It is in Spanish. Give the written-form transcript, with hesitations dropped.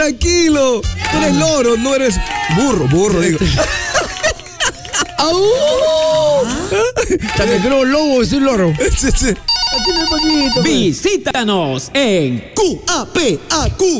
Tranquilo. Tú eres loro, no eres burro, digo. ¡Au! También creo lobo, es un loro. Sí. Aquí me poquito. Visítanos en QAPAQ.